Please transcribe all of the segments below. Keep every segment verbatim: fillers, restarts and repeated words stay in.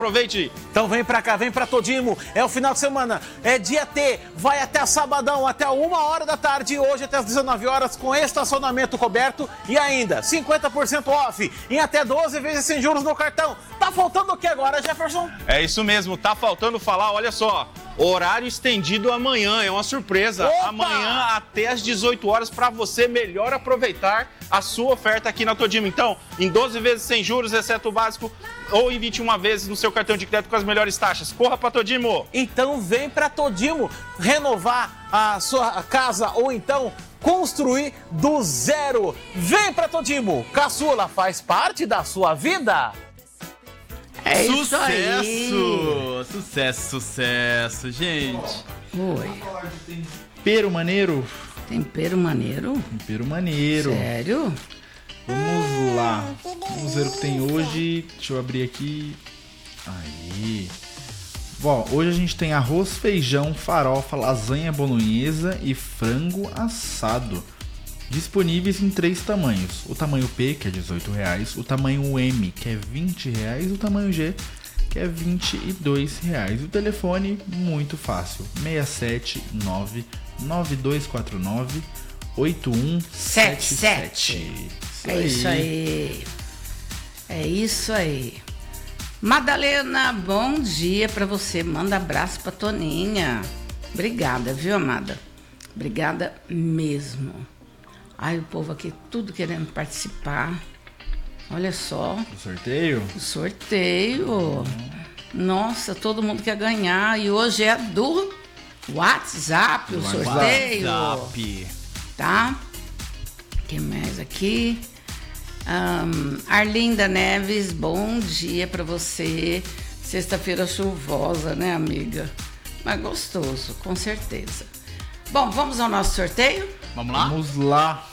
Aproveite! Então vem pra cá, vem pra Todimo. É o final de semana, é dia T. Vai até sabadão, até uma hora da tarde. Hoje até as dezenove horas com estacionamento coberto. E ainda, cinquenta por cento off em até doze vezes sem juros no cartão. Tá faltando o que agora, Jefferson? É isso mesmo, tá faltando falar, olha só. Horário estendido amanhã, é uma surpresa. Opa! Amanhã até às dezoito horas para você melhor aproveitar a sua oferta aqui na Todimo. Então, em doze vezes sem juros, exceto o básico, ou em vinte e uma vezes no seu cartão de crédito com as melhores taxas. Corra para Todimo! Então vem pra Todimo renovar a sua casa ou então construir do zero. Vem pra Todimo. Caçula faz parte da sua vida. É isso Sucesso! aí. Sucesso, sucesso, gente. Oi. Tempero maneiro. Tempero maneiro? Tempero maneiro. Sério? Vamos lá. Vamos ver o que tem hoje. Deixa eu abrir aqui. Aí. Bom, hoje a gente tem arroz, feijão, farofa, lasanha bolonhesa e frango assado. Disponíveis em três tamanhos. O tamanho P, que é dezoito reais. O tamanho M, que é vinte reais. E o tamanho G, que é vinte e dois reais. O telefone, muito fácil. seis sete nove, nove dois quatro nove, oito um sete sete. É isso aí. É isso aí. Madalena, bom dia pra você. Manda abraço pra Toninha. Obrigada, viu, amada? Obrigada mesmo. Ai, o povo aqui tudo querendo participar. Olha só. O sorteio? O sorteio. Nossa, todo mundo quer ganhar. E hoje é do WhatsApp, o sorteio. WhatsApp. Tá? O que mais aqui? Um, Arlinda Neves, bom dia pra você. Sexta-feira chuvosa, né, amiga? Mas gostoso, com certeza. Bom, vamos ao nosso sorteio? Vamos lá? Vamos lá.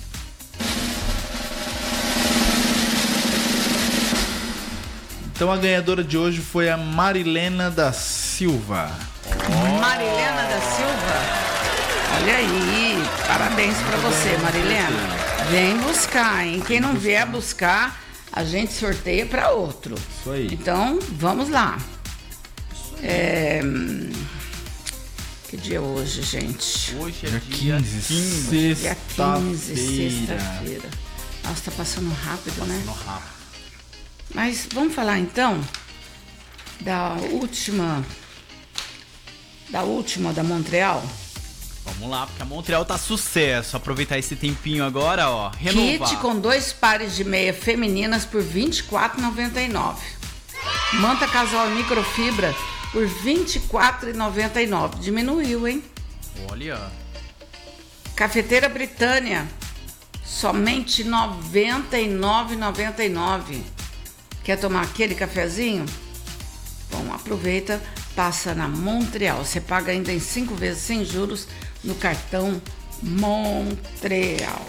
Então a ganhadora de hoje foi a Marilena da Silva. Oh. Marilena da Silva? Olha aí, parabéns pra você, Marilena. Vem buscar, hein? Quem não vier buscar, a gente sorteia pra outro. Isso aí. Então, vamos lá. É... Que dia é hoje, gente? Hoje é dia quinze, Dia quinze, sexta-feira. Nossa, tá passando rápido, né? Passando rápido. Mas vamos falar então da última da última da Montreal. Vamos lá, porque a Montreal tá sucesso. Aproveitar esse tempinho agora, ó. Renovar. Kit com dois pares de meia femininas por vinte e quatro reais e noventa e nove centavos. Manta casal microfibra por vinte e quatro reais e noventa e nove centavos. Diminuiu, hein? Olha. Cafeteira Britânia, somente noventa e nove reais e noventa e nove centavos. Quer tomar aquele cafezinho? Bom, aproveita, passa na Montreal. Você paga ainda em cinco vezes sem juros no cartão Montreal.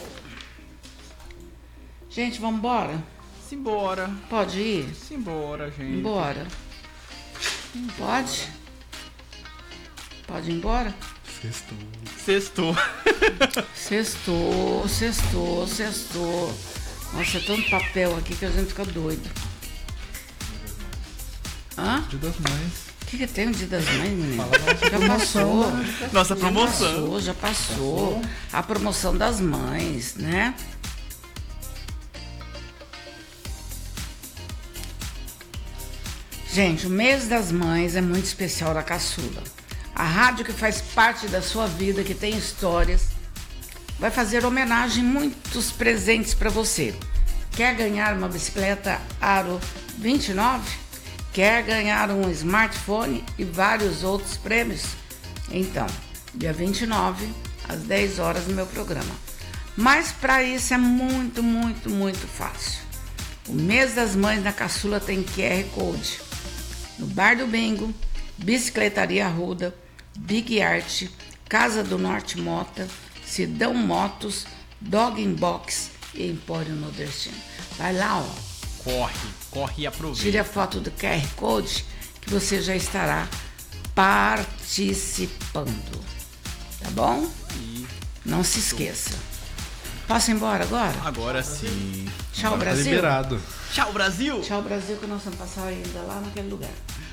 Gente, vamos embora? Simbora. Pode ir? Simbora, gente. Bora. Pode? Pode ir embora? Sextou. Sextou. Sextou, sextou, sextou. Nossa, é tanto papel aqui que a gente fica doido. Hã? Dia das Mães. O que, que tem o Dia das Mães, menino? Já passou. Nossa promoção. Já passou, já passou. A promoção das mães, né? Gente, o mês das mães é muito especial da Caçula. A rádio que faz parte da sua vida, que tem histórias, vai fazer homenagem, muitos presentes para você. Quer ganhar uma bicicleta Aro vinte e nove? Quer ganhar um smartphone e vários outros prêmios? Então, dia vinte e nove, às dez horas no meu programa. Mas para isso é muito, muito, muito fácil. O mês das mães na Caçula tem Q R Code. No Bar do Bingo, Bicicletaria Arruda, Big Art, Casa do Norte Mota, Sidão Motos, Dog in Box e Empório Nordestino. Vai lá, ó. Corre, corre e aproveita. Tire a foto do Q R Code que você já estará participando. Tá bom? E... Não se esqueça. Posso ir embora agora? Agora sim. Tchau, Agora tá Brasil. liberado. Tchau, Brasil! Tchau, Brasil, que nós vamos passar ainda lá naquele lugar.